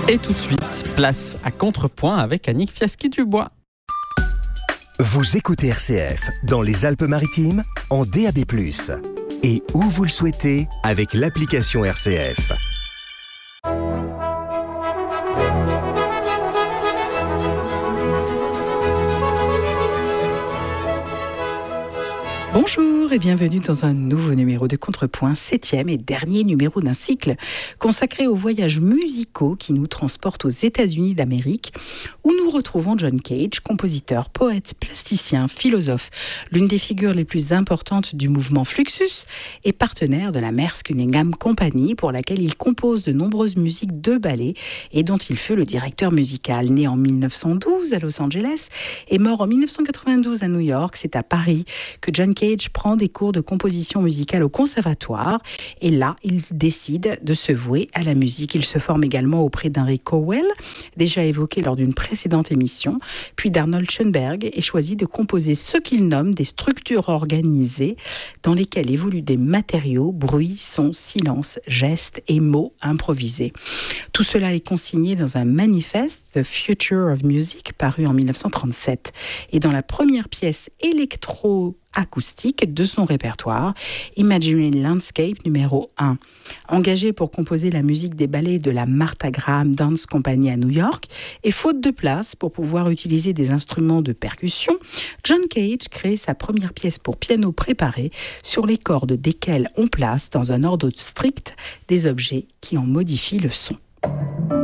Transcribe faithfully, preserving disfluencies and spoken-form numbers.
Et tout de suite, place à Contrepoint avec Annick Fiaschi-Dubois. Vous écoutez R C F dans les Alpes-Maritimes en D A B plus, et où vous le souhaitez avec l'application R C F. Bonjour et bienvenue dans un nouveau numéro de Contrepoint, septième et dernier numéro d'un cycle consacré aux voyages musicaux qui nous transportent aux États-Unis d'Amérique, où nous retrouvons John Cage, compositeur, poète, plasticien, philosophe, l'une des figures les plus importantes du mouvement Fluxus et partenaire de la Merce Cunningham Company, pour laquelle il compose de nombreuses musiques de ballet et dont il fut le directeur musical. Né en mille neuf cent douze à Los Angeles et mort en mille neuf cent quatre-vingt-douze à New York, c'est à Paris que John Cage prend des cours de composition musicale au conservatoire et là, il décide de se vouer à la musique. Il se forme également auprès d'Henry Cowell, déjà évoqué lors d'une précédente émission, puis d'Arnold Schoenberg, et choisit de composer ce qu'il nomme des structures organisées dans lesquelles évoluent des matériaux, bruits, sons, silences, gestes et mots improvisés. Tout cela est consigné dans un manifeste, The Future of Music, paru en mille neuf cent trente-sept. Et dans la première pièce électro acoustique de son répertoire, Imaginary Landscape numéro un. Engagé pour composer la musique des ballets de la Martha Graham Dance Company à New York, et faute de place pour pouvoir utiliser des instruments de percussion, John Cage crée sa première pièce pour piano préparé sur les cordes desquelles on place, dans un ordre strict, des objets qui en modifient le son.